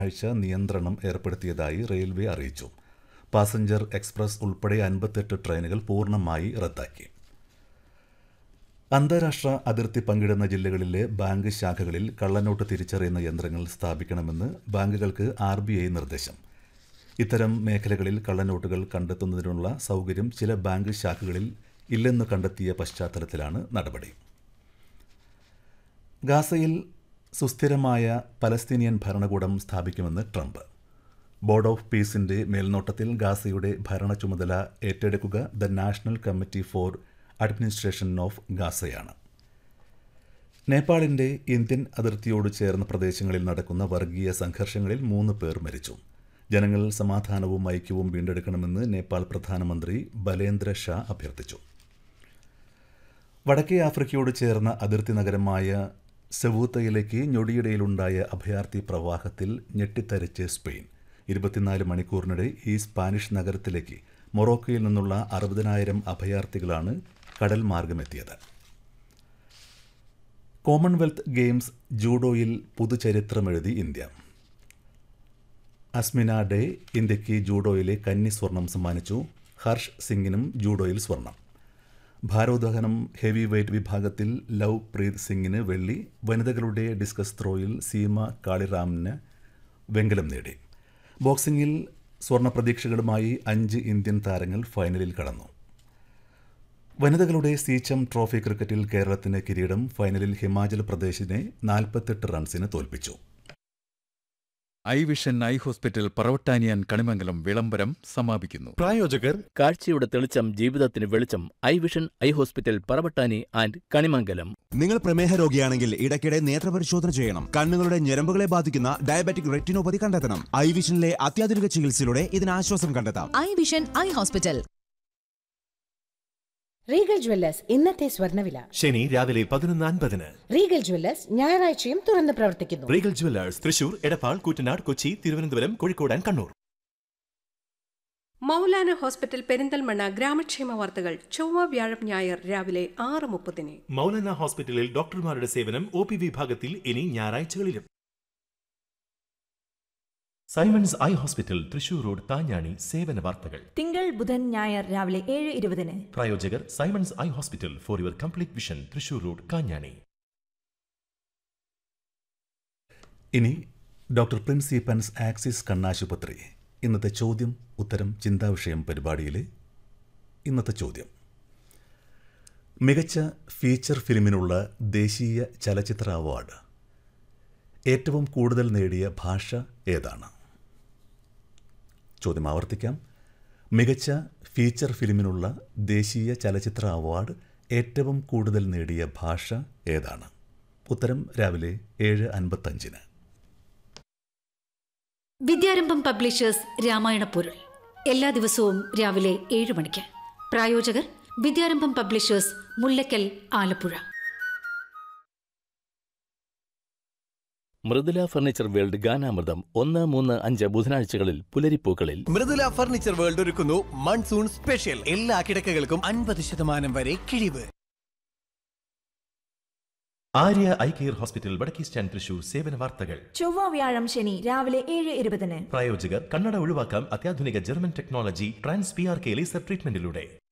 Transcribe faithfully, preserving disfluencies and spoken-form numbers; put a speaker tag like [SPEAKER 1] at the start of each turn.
[SPEAKER 1] ആഴ്ച നിയന്ത്രണം ഏർപ്പെടുത്തിയതായി റെയിൽവേ അറിയിച്ചു. പാസഞ്ചർ എക്സ്പ്രസ് ഉൾപ്പെടെ അൻപത്തെട്ട് ട്രെയിനുകൾ പൂർണ്ണമായി റദ്ദാക്കി. അന്താരാഷ്ട്ര അതിർത്തി പങ്കിടുന്ന ജില്ലകളിലെ ബാങ്ക് ശാഖകളിൽ കള്ളനോട്ട് തിരിച്ചറിയുന്ന യന്ത്രങ്ങൾ സ്ഥാപിക്കണമെന്ന് ബാങ്കുകൾക്ക് ആർ ബി ഐ നിർദ്ദേശം. ഇത്തരം മേഖലകളിൽ കള്ളനോട്ടുകൾ കണ്ടെത്തുന്നതിനുള്ള സൗകര്യം ചില ബാങ്ക് ശാഖകളിൽ ഇല്ലെന്ന് കണ്ടെത്തിയ പശ്ചാത്തലത്തിലാണ് നടപടി. ഗാസയിൽ സുസ്ഥിരമായ പലസ്തീനിയൻ ഭരണകൂടം സ്ഥാപിക്കുമെന്ന് ട്രംപ്. ബോർഡ് ഓഫ് പീസിന്റെ മേൽനോട്ടത്തിൽ ഗാസയുടെ ഭരണ ചുമതല ഏറ്റെടുക്കുക the national committee for administration of ഗാസയാണ്. നേപ്പാളിന്റെ Indian അതിർത്തിയോട് ചേർന്ന പ്രദേശങ്ങളിൽ നടക്കുന്ന വർഗീയ സംഘർഷങ്ങളിൽ മൂന്ന് പേർ മരിച്ചു. ജനങ്ങൾ സമാധാനവും ഐക്യവും വീണ്ടെടുക്കണമെന്ന് നേപ്പാൾ പ്രധാനമന്ത്രി ബലേന്ദ്ര ഷാ അഭ്യർത്ഥിച്ചു. വടക്കേ ആഫ്രിക്കയോട് ചേർന്ന അതിർത്തി നഗരമായ സെവൂത്തയിലേക്ക് ഞൊടിയിടയിലുണ്ടായ അഭയാർത്ഥി പ്രവാഹത്തിൽ ഞെട്ടിത്തരിച്ച് സ്പെയിൻ. ഇരുപത്തിനാല് മണിക്കൂറിനിടെ ഈ സ്പാനിഷ് നഗരത്തിലേക്ക് മൊറോക്കോയിൽ നിന്നുള്ള അറുപതിനായിരം അഭയാർത്ഥികളാണ് കടൽ മാർഗമെത്തിയത്. Commonwealth games ജൂഡോയിൽ പുതുചരിത്രമെഴുതി India. Asmina day ഇന്ത്യയ്ക്ക് ജൂഡോയിലെ കന്നി സ്വർണം സമ്മാനിച്ചു. ഹർഷ് സിംഗിനും ജൂഡോയിൽ സ്വർണം. ഭാരോദ്വഹനം ഹെവി വെയ്റ്റ് വിഭാഗത്തിൽ ലവ് പ്രീത് സിംഗിന് വെള്ളി. വനിതകളുടെ ഡിസ്കസ് ത്രോയിൽ സീമ കാളിറാമിന് വെങ്കലം നേടി. ബോക്സിംഗിൽ സ്വർണ്ണ പ്രതീക്ഷകളുമായി അഞ്ച് ഇന്ത്യൻ താരങ്ങൾ ഫൈനലിൽ കടന്നു. വനിതകളുടെ സീച്ചം ട്രോഫി ക്രിക്കറ്റിൽ കേരളത്തിന് കിരീടം. ഫൈനലിൽ ഹിമാചൽ പ്രദേശിനെ നാൽപ്പത്തെട്ട് റൺസിന് തോൽപ്പിച്ചു.
[SPEAKER 2] I vision eye hospital പറവട്ടാനിയാൻ Kanimangalam വിളംബരം സമാപിക്കുന്നു.
[SPEAKER 3] പ്രായോജകർ
[SPEAKER 4] കാഴ്ചയുടെ തെളിച്ചം ജീവിതത്തിന് വെളിച്ചം. I vision eye hospital Paravattani and Kanimangalam.
[SPEAKER 3] നിങ്ങൾ പ്രമേഹ രോഗിയാണെങ്കിൽ ഇടയ്ക്കിടെ നേത്രപരിശോധന ചെയ്യണം. കണ്ണുകളുടെ ഞരമ്പുകളെ ബാധിക്കുന്ന ഡയബറ്റിക് റെറ്റിനോപ്പതി കണ്ടെത്തണം. ഐ വിഷനിലെ അത്യാധുനിക ചികിത്സയിലൂടെ ഇതിന് ആശ്വാസം കണ്ടെത്താം.
[SPEAKER 5] I vision eye hospital.
[SPEAKER 6] Regal Jewellers ഇന്നത്തെ സ്വർണ്ണവില.
[SPEAKER 7] ശനി രാവിലെ പതിനൊന്ന് അൻപതിന്.
[SPEAKER 6] റീഗൽ ജ്വല്ലേഴ്സ് ഞായറാഴ്ചയും തുറന്ന് പ്രവർത്തിക്കുന്നു.
[SPEAKER 7] Regal Jewellers Thrissur, Edappal, Koottanad, Kochi, Thiruvananthapuram, Kozhikode and Kannur.
[SPEAKER 8] Maulana hospital Perinthalmanna ഗ്രാമക്ഷേമ വാർത്തകൾ ചൊവ്വ വ്യാഴം ഞായർ രാവിലെ ആറ് മുപ്പതിന്.
[SPEAKER 7] മൗലാന ഹോസ്പിറ്റലിൽ ഡോക്ടർമാരുടെ സേവനം ഒ പി വിഭാഗത്തിൽ ഇനി ഞായറാഴ്ചകളിലും. Symons eye hospital Thrissur road താഞ്ഞാണി സേവന വാർത്തകൾ
[SPEAKER 9] തിങ്കൾ ബുധൻ ഞായർ രാവിലെ ഏഴ് ഇരുപതിന്.
[SPEAKER 7] പ്രായോജകർ Symons eye hospital for your complete vision Thrissur road Kanjani.
[SPEAKER 1] ഇനി ഡോക്ടർ പ്രിൻസ് ഈപ്പൻസ് ആക്സിസ് കണ്ണാശുപത്രി ഇന്നത്തെ ചോദ്യം ഉത്തരം ചിന്താവിഷയം പരിപാടിയിലെ ഇന്നത്തെ ചോദ്യം: മികച്ച ഫീച്ചർ ഫിലിമിനുള്ള ദേശീയ ചലച്ചിത്ര അവാർഡ് ഏറ്റവും കൂടുതൽ നേടിയ ഭാഷ ഏതാണ്? ചോദ്യം ആവർത്തിക്കാം. മികച്ച ഫീച്ചർ ഫിലിമിനുള്ള ദേശീയ ചലച്ചിത്ര അവാർഡ് ഏറ്റവും കൂടുതൽ നേടിയ ഭാഷ ഏതാണ്? ഉത്തരം രാവിലെ ഏഴ് അൻപത്തഞ്ചിന്.
[SPEAKER 10] വിദ്യാരംഭം പബ്ലിഷേഴ്സ് രാമായണ പൊരുൾ എല്ലാ ദിവസവും രാവിലെ ഏഴ് മണിക്ക്. പ്രായോജകർ വിദ്യാരംഭം publishers, Mullakkal, Alappuzha.
[SPEAKER 4] Mridula furniture world ഗാനാമൃതം ഒന്ന് മൂന്ന് അഞ്ച് ബുധനാഴ്ചകളിൽ പുലരിപ്പൂക്കളിൽ.
[SPEAKER 3] മൃദുല ഫർണിച്ചർ വേൾഡ് ഒരുക്കുന്നു മൺസൂൺ സ്പെഷ്യൽ. എല്ലാ കിടക്കകൾക്കും അൻപത് ശതമാനം വരെ കിഴിവ്.
[SPEAKER 7] ആര്യ ഐ കെയർ ഹോസ്പിറ്റൽ വടക്കേ സ്റ്റാൻഡ് തൃശൂർ സേവന വാർത്തകൾ
[SPEAKER 9] ചൊവ്വ വ്യാഴം ശനി രാവിലെ ഏഴ് ഇരുപതിന്.
[SPEAKER 7] പ്രായോജകർ കണ്ണട ഒഴിവാക്കാം അത്യാധുനിക German technology trans P R K laser ട്രീറ്റ്മെന്റിലൂടെ.